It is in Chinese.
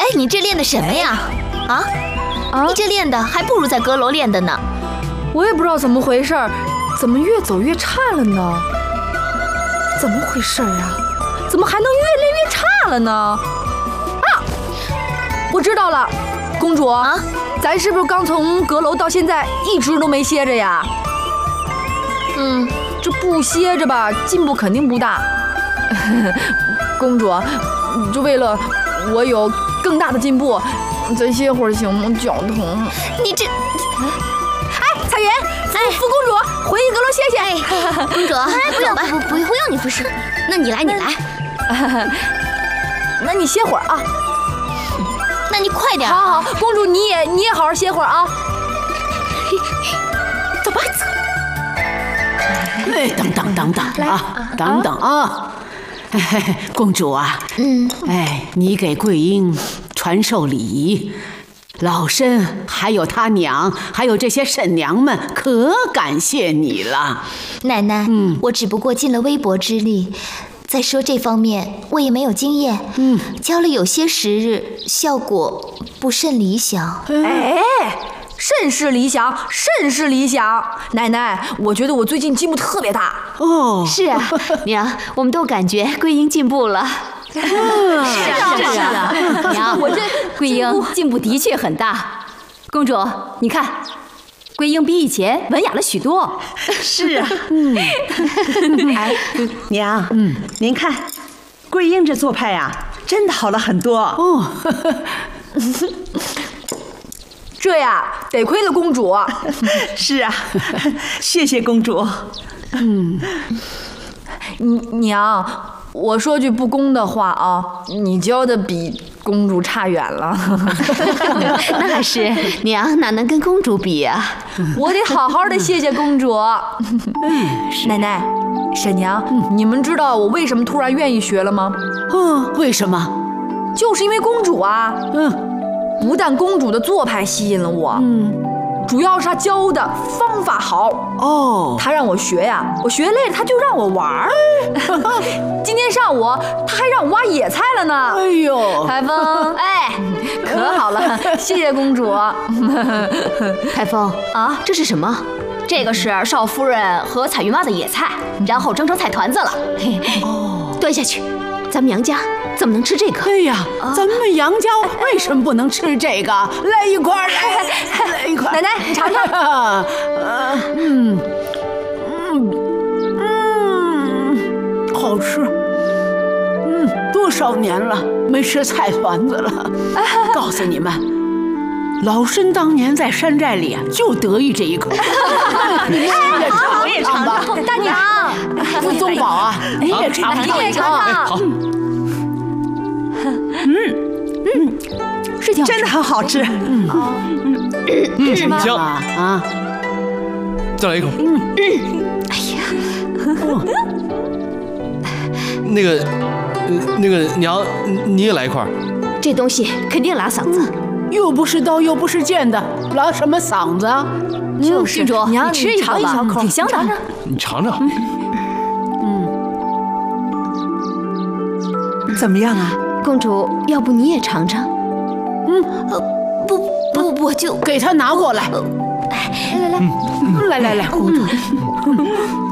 你这练的什么呀？你这练的还不如在阁楼练的呢。 我也不知道怎么回事，怎么越走越差了呢？怎么回事啊？怎么还能越练越差了呢？我知道了，公主咱是不是刚从阁楼到现在一直都没歇着呀？这不歇着吧，进步肯定不大。公主，就为了我有更大的进步，再歇会儿行吗？脚疼。 你这， 彩云，扶公主回阁楼歇歇。 公主，不用你扶持，那你来。 那你歇会儿啊。 那你快点。 好，公主你也好好歇会儿啊。 走吧。 等等啊！公主啊，你给桂英传授礼仪，老身还有他娘，还有这些婶娘们，可感谢你了。 奶奶，我只不过尽了微薄之力。再说这方面我也没有经验，教了有些时日，效果不甚理想。 甚是理想，奶奶，我觉得我最近进步特别大。 是啊，娘，我们都感觉桂英进步了。 是啊， 娘，我这桂英进步的确很大。公主，你看，桂英比以前文雅了许多。 是啊，娘，您看，桂英这做派呀，真的好了很多。 这呀，得亏了公主。 是啊，谢谢公主。 娘，我说句不公的话啊，你教的比公主差远了。 那是，娘哪能跟公主比啊？ 我得好好的谢谢公主。奶奶、婶娘，你们知道我为什么突然愿意学了吗？ 为什么？ 就是因为公主啊。不但公主的做派吸引了我，主要是她教的方法好。她让我学呀，我学累了，她就让我玩儿。今天上午她还让我挖野菜了呢。 哎呦， 台风，可好了，谢谢公主。 台风啊，这是什么？ 这个是少夫人和彩云挖的野菜，然后蒸成菜团子了。 端下去，咱们杨家怎么能吃这个？ 哎呀，咱们杨家为什么不能吃这个？来一块儿，来一块儿。 奶奶，你尝尝。 好吃。多少年了没吃菜团子了。告诉你们，老身当年在山寨里就得意这一口。你们也尝吧。 大娘， 宗宝啊，你也尝尝。 好。 是真的很好吃。 香啊！ 再来一口。 哎呀， 那个娘，你也来一块。 这东西肯定拉嗓子， 又不是刀又不是剑的，拉什么嗓子啊？ 就是郡主， 娘， 你吃一尝一小口， 挺香的。 你尝尝。 怎么样啊？ 公主，要不你也尝尝？ 不，我就给他拿过来。 来， 来，公主。